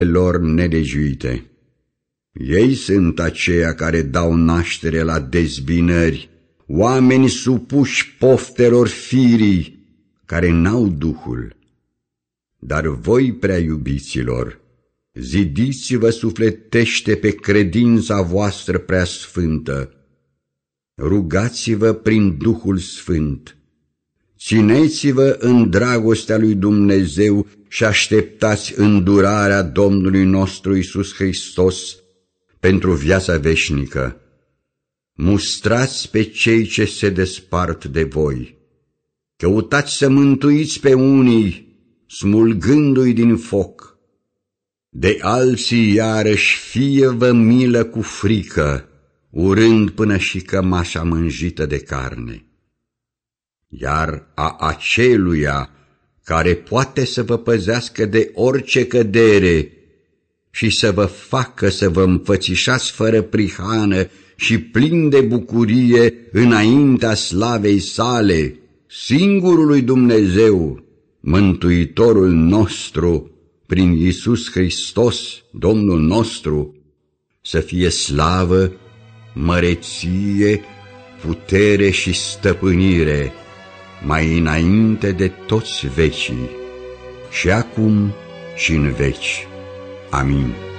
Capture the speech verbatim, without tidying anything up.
lor nelegiuite. Ei sunt aceia care dau naștere la dezbinări, oameni supuși poftelor firii, care n-au Duhul. Dar voi, prea iubiților, zidiți-vă sufletește pe credința voastră prea sfântă, rugați-vă prin Duhul Sfânt, țineți-vă în dragostea lui Dumnezeu și așteptați îndurarea Domnului nostru Iisus Hristos pentru viața veșnică. Mustrați pe cei ce se despart de voi, căutați să mântuiți pe unii, smulgându-i din foc. De alții iarăși fie-vă milă cu frică, urând până și cămașa mânjită de carne. Iar a aceluia care poate să vă păzească de orice cădere și să vă facă să vă înfățișați fără prihană și plin de bucurie înaintea slavei sale, singurului Dumnezeu, Mântuitorul nostru, prin Iisus Hristos, Domnul nostru, să fie slavă, măreție, putere și stăpânire, mai înainte de toți vecii, și acum și în veci. Amin.